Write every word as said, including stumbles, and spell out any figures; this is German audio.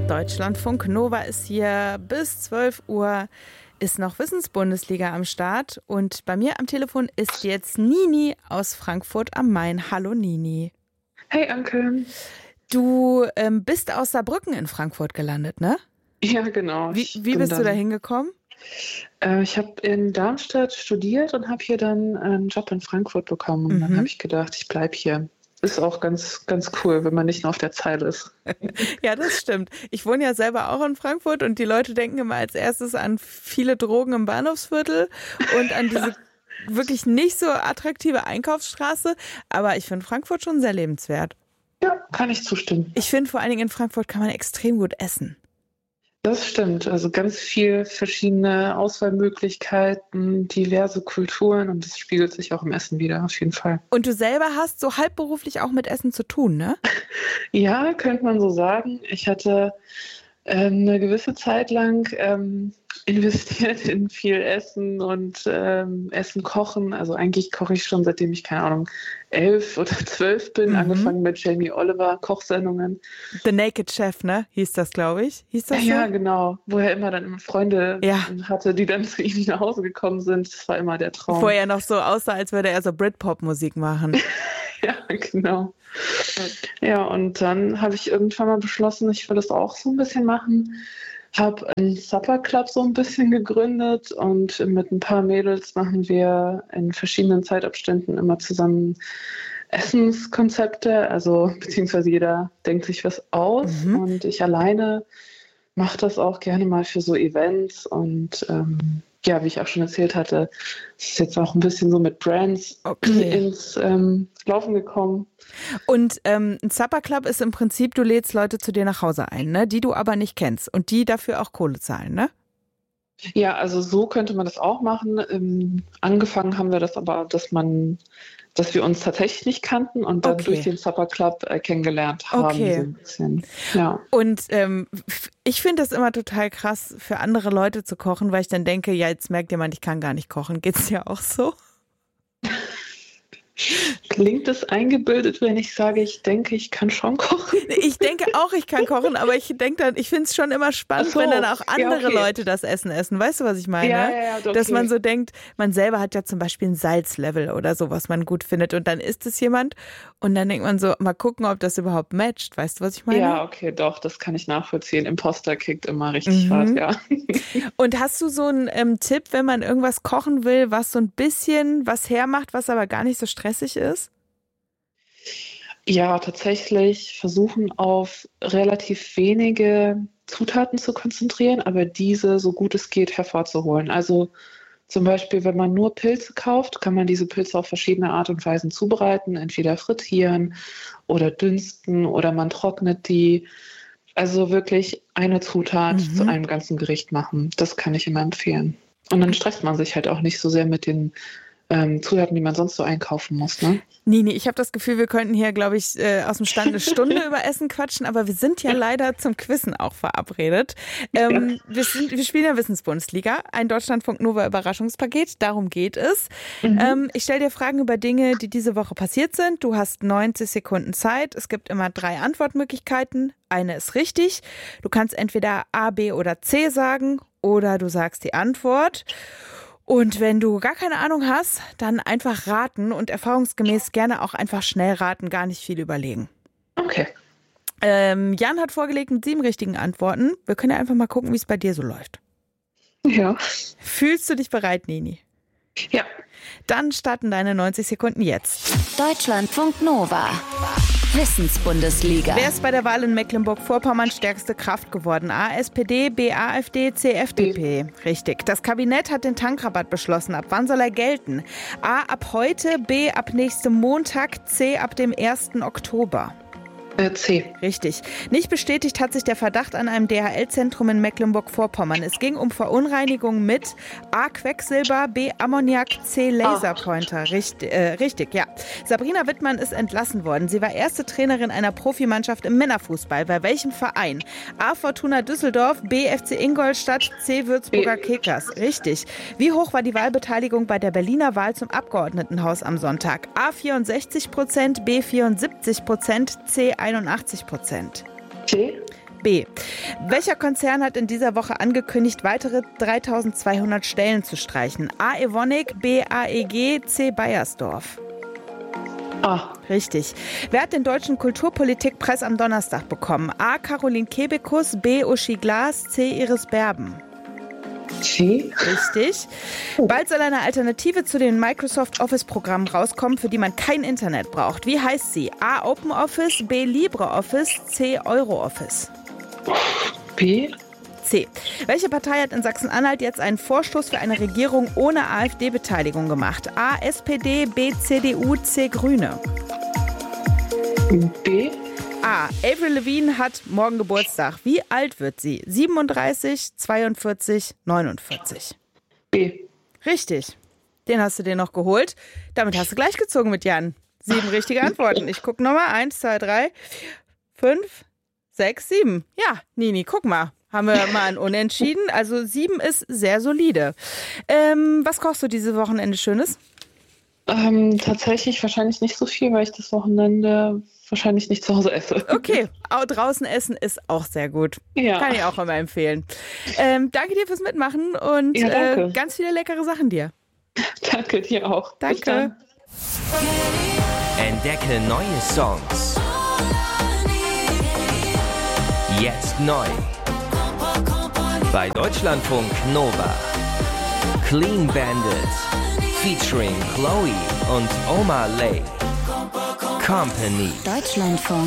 Deutschlandfunk Nova ist hier bis zwölf Uhr, ist noch Wissensbundesliga am Start und bei mir am Telefon ist jetzt Nini aus Frankfurt am Main. Hallo Nini. Hey Anke. Du ähm, bist aus Saarbrücken in Frankfurt gelandet, ne? Ja, genau. Wie, wie bist du da hingekommen? Äh, ich habe in Darmstadt studiert und habe hier dann einen Job in Frankfurt bekommen. Und Mhm. dann habe ich gedacht, ich bleibe hier. Ist auch ganz, ganz cool, wenn man nicht nur auf der Zeile ist. Ja, das stimmt. Ich wohne ja selber auch in Frankfurt und die Leute denken immer als erstes an viele Drogen im Bahnhofsviertel und an diese wirklich nicht so attraktive Einkaufsstraße. Aber ich finde Frankfurt schon sehr lebenswert. Ja, kann ich zustimmen. Ich finde vor allen Dingen in Frankfurt kann man extrem gut essen. Das stimmt. Also ganz viel verschiedene Auswahlmöglichkeiten, diverse Kulturen und das spiegelt sich auch im Essen wieder, auf jeden Fall. Und du selber hast so halbberuflich auch mit Essen zu tun, ne? Ja, könnte man so sagen. Ich hatte äh, eine gewisse Zeit lang ähm, investiert in viel Essen und ähm, Essen kochen. Also eigentlich koche ich schon seitdem ich, keine Ahnung, elf oder zwölf bin, Mhm. angefangen mit Jamie Oliver Kochsendungen. The Naked Chef, ne? Hieß das, glaube ich. Hieß das so? Ja, genau. Wo er immer dann immer Freunde Ja. hatte, die dann zu ihm nach Hause gekommen sind. Das war immer der Traum. Wo er noch so aussah, als würde er so Britpop-Musik machen. Ja, genau. Ja, und dann habe ich irgendwann mal beschlossen, ich will das auch so ein bisschen machen. Habe einen Supper Club so ein bisschen gegründet und mit ein paar Mädels machen wir in verschiedenen Zeitabständen immer zusammen Essenskonzepte, also beziehungsweise jeder denkt sich was aus Mhm. und ich alleine mache das auch gerne mal für so Events und ähm, ja, wie ich auch schon erzählt hatte, es ist jetzt auch ein bisschen so mit Brands Okay. ins ähm, Laufen gekommen. Und ähm, ein Supper Club ist im Prinzip, du lädst Leute zu dir nach Hause ein, ne? Die du aber nicht kennst und die dafür auch Kohle zahlen, ne? Ja, also so könnte man das auch machen. Ähm, angefangen haben wir das aber, dass man, dass wir uns tatsächlich nicht kannten und dann Okay. durch den Supper Club äh, kennengelernt haben. Okay. So ein bisschen. Ja. Und ähm, f- ich finde das immer total krass, für andere Leute zu kochen, weil ich dann denke, ja, jetzt merkt jemand, ich kann gar nicht kochen. Geht's dir auch so? Klingt es eingebildet, wenn ich sage, ich denke, ich kann schon kochen? Ich denke auch, ich kann kochen, aber ich denke dann, ich finde es schon immer spannend, Ach so, wenn dann auch ja, andere okay. Leute das Essen essen. Weißt du, was ich meine? Ja, ja, ja, okay. Dass man so denkt, man selber hat ja zum Beispiel ein Salzlevel oder so, was man gut findet und dann isst es jemand und dann denkt man so, mal gucken, ob das überhaupt matcht. Weißt du, was ich meine? Ja, okay, doch, das kann ich nachvollziehen. Imposter kickt immer richtig Mhm. hart, ja. Und hast du so einen ähm, Tipp, wenn man irgendwas kochen will, was so ein bisschen was hermacht, was aber gar nicht so stressig ist? Ja, tatsächlich versuchen auf relativ wenige Zutaten zu konzentrieren, aber diese so gut es geht hervorzuholen. Also zum Beispiel, wenn man nur Pilze kauft, kann man diese Pilze auf verschiedene Art und Weisen zubereiten, entweder frittieren oder dünsten oder man trocknet die. Also wirklich eine Zutat Mhm. zu einem ganzen Gericht machen. Das kann ich immer empfehlen. Und dann stresst man sich halt auch nicht so sehr mit den ähm, Zutaten, die man sonst so einkaufen muss, ne? Nini, ich habe das Gefühl, wir könnten hier, glaube ich, äh, aus dem Stand eine Stunde über Essen quatschen, aber wir sind ja leider zum Quizzen auch verabredet. Ähm, wir, sind, wir spielen ja Wissensbundesliga, ein Deutschlandfunk Nova Überraschungspaket, darum geht es. Mhm. Ähm, ich stelle dir Fragen über Dinge, die diese Woche passiert sind. Du hast neunzig Sekunden Zeit. Es gibt immer drei Antwortmöglichkeiten. Eine ist richtig. Du kannst entweder A, B oder C sagen oder du sagst die Antwort. Und wenn du gar keine Ahnung hast, dann einfach raten und erfahrungsgemäß gerne auch einfach schnell raten, gar nicht viel überlegen. Okay. Ähm, Jan hat vorgelegt mit sieben richtigen Antworten. Wir können ja einfach mal gucken, wie es bei dir so läuft. Ja. Fühlst du dich bereit, Nini? Ja. Dann starten deine neunzig Sekunden jetzt. Deutschlandfunk Nova. Wissensbundesliga. Wer ist bei der Wahl in Mecklenburg-Vorpommern stärkste Kraft geworden? A, S P D, B, AfD, C, F D P. Richtig. Das Kabinett hat den Tankrabatt beschlossen. Ab wann soll er gelten? A, ab heute, B, ab nächstem Montag, C, ab dem ersten Oktober. Äh, C. Richtig. Nicht bestätigt hat sich der Verdacht an einem D H L-Zentrum in Mecklenburg-Vorpommern. Es ging um Verunreinigung mit A. Quecksilber, B. Ammoniak, C. Laserpointer. Richtig, äh, richtig, ja. Sabrina Wittmann ist entlassen worden. Sie war erste Trainerin einer Profimannschaft im Männerfußball. Bei welchem Verein? A. Fortuna Düsseldorf, B. F C Ingolstadt, C. Würzburger Kickers. Richtig. Wie hoch war die Wahlbeteiligung bei der Berliner Wahl zum Abgeordnetenhaus am Sonntag? A. vierundsechzig Prozent, B. vierundsiebzig Prozent, C. einundachtzig Prozent. C. B. Welcher Konzern hat in dieser Woche angekündigt, weitere dreitausendzweihundert Stellen zu streichen? A. Evonik, B. A E G, C. Bayersdorf. A. Richtig. Wer hat den Deutschen Kulturpolitikpreis am Donnerstag bekommen? A. Caroline Kebekus, B. Uschi Glas, C. Iris Berben. C. Richtig. Bald soll eine Alternative zu den Microsoft Office-Programmen rauskommen, für die man kein Internet braucht. Wie heißt sie? A. OpenOffice, B. LibreOffice, C. EuroOffice. B. C. Welche Partei hat in Sachsen-Anhalt jetzt einen Vorstoß für eine Regierung ohne AfD-Beteiligung gemacht? A. S P D, B. C D U, C. Grüne. B. A. Avril Lavigne hat morgen Geburtstag. Wie alt wird sie? siebenunddreißig, zweiundvierzig, neunundvierzig. B. Richtig. Den hast du dir noch geholt. Damit hast du gleich gezogen mit Jan. Sieben richtige Antworten. Ich gucke nochmal. Eins, zwei, drei, fünf, sechs, sieben. Ja, Nini, guck mal. Haben wir mal ein Unentschieden. Also sieben ist sehr solide. Ähm, was kochst du dieses Wochenende Schönes? Ähm, tatsächlich wahrscheinlich nicht so viel, weil ich das Wochenende wahrscheinlich nicht zu Hause esse. Okay, auch draußen essen ist auch sehr gut. Ja. Kann ich auch immer empfehlen. Ähm, danke dir fürs Mitmachen und Ja, danke. äh, ganz viele leckere Sachen dir. Danke dir auch. Bis Danke. dann. Entdecke neue Songs. Jetzt neu. Bei Deutschlandfunk Nova. Clean Bandit. Featuring Chloe und Omar Lay. Company. Deutschlandfunk